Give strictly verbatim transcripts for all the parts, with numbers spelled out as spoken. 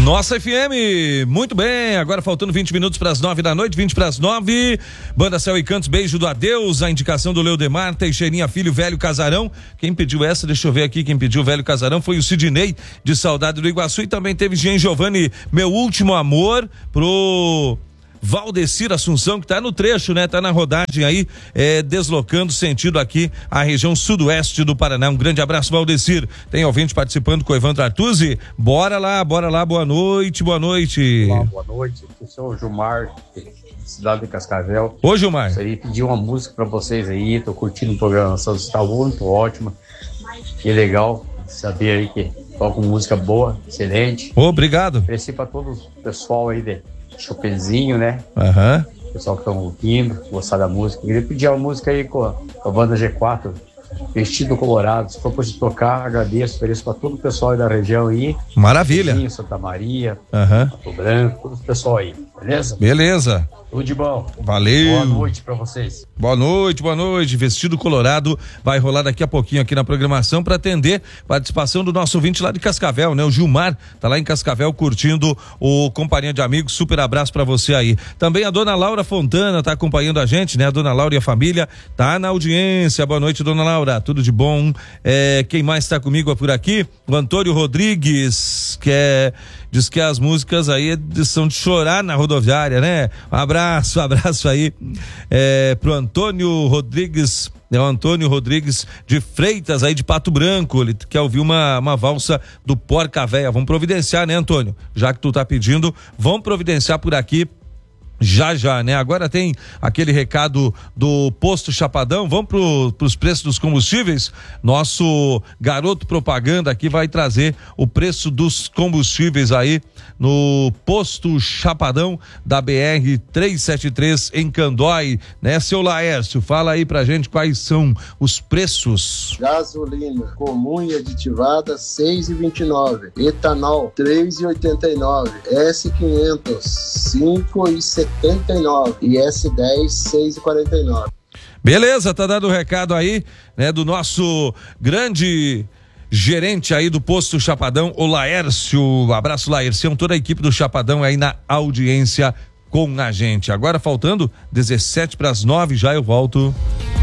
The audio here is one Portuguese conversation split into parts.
Nossa F M, muito bem, agora faltando vinte minutos para as nove da noite, vinte para as nove, Banda Céu e Cantos, Beijo do Adeus, a indicação do Leodemar, Teixeirinha Filho, Velho Casarão. Quem pediu essa, deixa eu ver aqui, quem pediu Velho Casarão foi o Sidney, de Saudade do Iguaçu, e também teve Jean Giovanni, Meu Último Amor, pro Valdecir Assunção, que tá no trecho, né? Tá na rodagem aí, é, deslocando sentido aqui a região sudoeste do Paraná. Um grande abraço, Valdecir. Tem ouvinte participando com o Evandro Artuzzi. Bora lá, bora lá, boa noite, boa noite. Olá, boa noite. Eu sou o Gilmar, cidade de Cascavel. Ô, Gilmar. Gostaria de pedir uma música pra vocês aí, tô curtindo a programação, está muito ótima. Que legal saber aí que toca música boa, excelente. Obrigado. Ofereci pra todo o pessoal aí de Chopinzinho, né? Aham. Uhum. Pessoal que estão ouvindo, gostar da música. Eu queria pedir uma música aí com a, com a banda G quatro, Vestido Colorado. Se for pra tocar, agradeço, ofereço para todo o pessoal aí da região aí. Maravilha. Chopinzinho, Santa Maria, uhum. Pato Branco, todo o pessoal aí, beleza? Beleza. Tudo de bom. Valeu. Boa noite pra vocês. Boa noite, boa noite. Vestido Colorado vai rolar daqui a pouquinho aqui na programação para atender participação do nosso ouvinte lá de Cascavel, né? O Gilmar tá lá em Cascavel curtindo o Companhia de Amigos. Super abraço para você aí. Também a dona Laura Fontana tá acompanhando a gente, né? A dona Laura e a família tá na audiência. Boa noite, dona Laura. Tudo de bom? É, quem mais tá comigo por aqui? O Antônio Rodrigues, que é, diz que as músicas aí são de chorar na rodoviária, né? Um abraço, um abraço aí é, pro Antônio Rodrigues, é o Antônio Rodrigues de Freitas aí de Pato Branco. Ele quer ouvir uma, uma valsa do Porca Véia. Vamos providenciar, né, Antônio? Já que tu tá pedindo, vamos providenciar por aqui já já, né? Agora tem aquele recado do Posto Chapadão. Vamos pro, pros preços dos combustíveis. Nosso garoto propaganda aqui vai trazer o preço dos combustíveis aí no Posto Chapadão da B R trezentos e setenta e três em Candói, né, seu Laércio? Fala aí pra gente quais são os preços. Gasolina comum e aditivada seis e vinte e nove, etanol três e oitenta e nove, S quinhentos cinco e setenta e nove e S dez seis e quarenta e nove. Beleza, tá dado o recado aí, né, do nosso grande gerente aí do Posto Chapadão, o Laércio. Abraço, Laércio, toda a equipe do Chapadão aí na audiência com a gente. Agora faltando dezessete para as nove, já eu volto.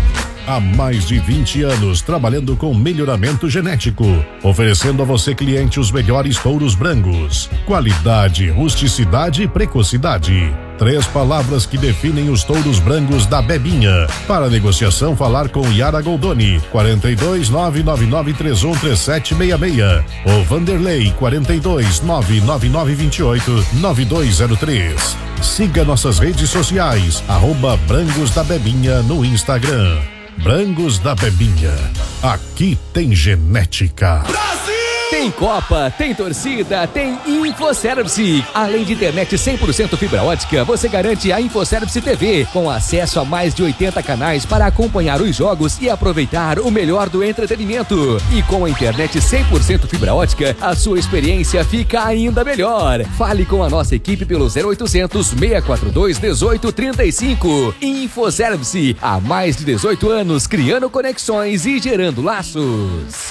Há mais de vinte anos trabalhando com melhoramento genético, oferecendo a você, cliente, os melhores touros brancos. Qualidade, rusticidade e precocidade. Três palavras que definem os touros brancos da Bebinha. Para negociação, falar com Yara Goldoni, quarenta e dois, nove nove nove três um três sete seis seis. Ou Vanderlei, quarenta e dois, nove nove nove dois oito nove dois zero três. Siga nossas redes sociais, arroba Brancos da Bebinha no Instagram. Brancos da Bebinha. Aqui tem genética. Brasil! Tem Copa, tem torcida, tem InfoService. Além de internet cem por cento fibra ótica, você garante a InfoService T V, com acesso a mais de oitenta canais para acompanhar os jogos e aproveitar o melhor do entretenimento. E com a internet cem por cento fibra ótica, a sua experiência fica ainda melhor. Fale com a nossa equipe pelo zero oitocentos, seis quatro dois, dezoito trinta e cinco. InfoService, há mais de dezoito anos, criando conexões e gerando laços.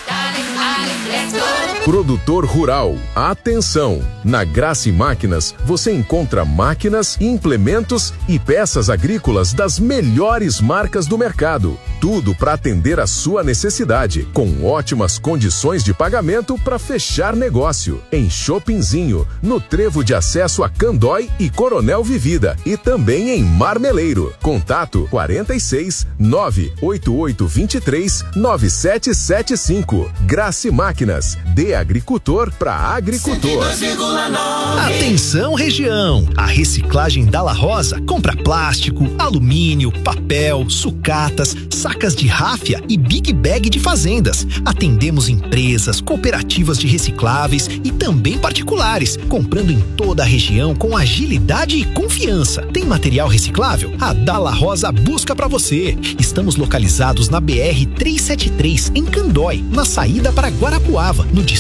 Produtor rural, atenção! Na Graça Máquinas você encontra máquinas, implementos e peças agrícolas das melhores marcas do mercado. Tudo para atender a sua necessidade, com ótimas condições de pagamento para fechar negócio. Em Chopinzinho, no trevo de acesso a Candói e Coronel Vivida, e também em Marmeleiro. Contato quarenta e seis, nove oito oito dois três, nove sete sete cinco. Graça Máquinas, de agricultor para agricultor. Atenção, região! A reciclagem da La Rosa compra plástico, alumínio, papel, sucatas, sacas de ráfia e big bag de fazendas. Atendemos empresas, cooperativas de recicláveis e também particulares, comprando em toda a região com agilidade e confiança. Tem material reciclável? A Dalla Rosa busca para você. Estamos localizados na B R trezentos e setenta e três, em Candói, na saída para Guarapuava, no distrito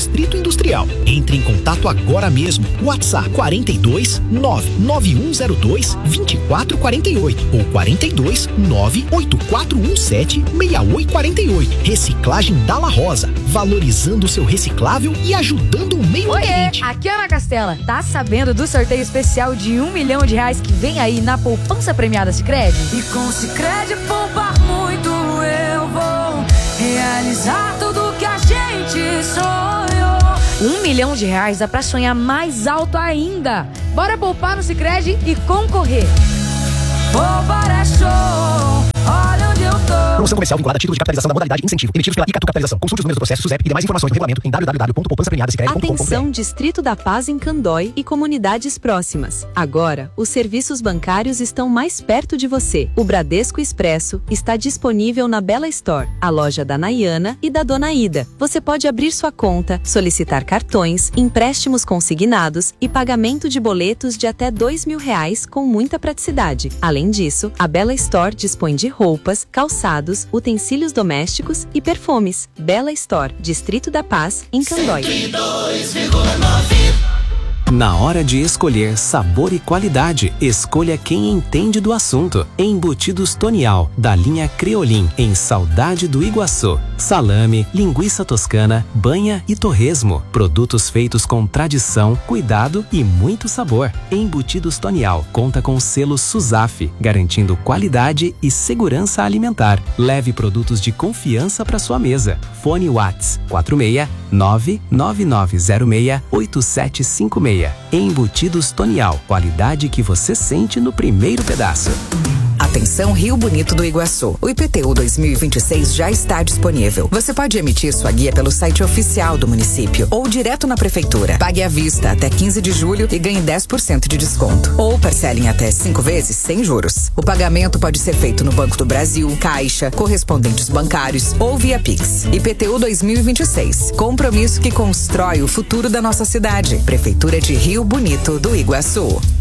Distrito Industrial. Entre em contato agora mesmo. WhatsApp quarenta e dois nove nove um zero dois vinte e quatro quarenta e oito ou quarenta e dois nove oito quatro um sete seis oito quarenta e oito. Reciclagem Dalla Rosa, valorizando o seu reciclável e ajudando o meio Oiê, ambiente. aqui é Ana Castela. Tá sabendo do sorteio especial de um milhão de reais que vem aí na poupança premiada Sicredi? E com Sicredi poupar muito eu vou realizar tudo que a gente sonhou. Um milhão de reais dá pra sonhar mais alto ainda. Bora poupar no Sicredi e concorrer. Poupar é show, olha onde eu tô. Promoção comercial vinculada a título de capitalização da modalidade incentivo, emitidos pela Icatu Capitalização. Consulte os números do processo, SUSEP e demais informações do regulamento em w w w ponto poupança premiada sicredi ponto com ponto b r. Atenção, Distrito da Paz em Candói e comunidades próximas. Agora, os serviços bancários estão mais perto de você. O Bradesco Expresso está disponível na Bela Store, a loja da Nayana e da Dona Ida. Você pode abrir sua conta, solicitar cartões, empréstimos consignados e pagamento de boletos de até dois mil reais com muita praticidade. Além disso, a Bela Store dispõe de roupas, calçados, utensílios domésticos e perfumes. Bela Store, Distrito da Paz, em Candói. Na hora de escolher sabor e qualidade, escolha quem entende do assunto. Embutidos Tonial, da linha Creolin, em Saudade do Iguaçu. Salame, linguiça toscana, banha e torresmo. Produtos feitos com tradição, cuidado e muito sabor. Embutidos Tonial conta com o selo SUSAF, garantindo qualidade e segurança alimentar. Leve produtos de confiança para sua mesa. Fone Whats quatro seis nove nove nove zero seis oito sete cinco seis. Embutidos Tonial, qualidade que você sente no primeiro pedaço. Atenção Rio Bonito do Iguaçu. O I P T U dois mil e vinte e seis já está disponível. Você pode emitir sua guia pelo site oficial do município ou direto na prefeitura. Pague à vista até quinze de julho e ganhe dez por cento de desconto. Ou parcele em até cinco vezes sem juros. O pagamento pode ser feito no Banco do Brasil, Caixa, correspondentes bancários ou via Pix. I P T U dois mil e vinte e seis. Compromisso que constrói o futuro da nossa cidade. Prefeitura de Rio Bonito do Iguaçu.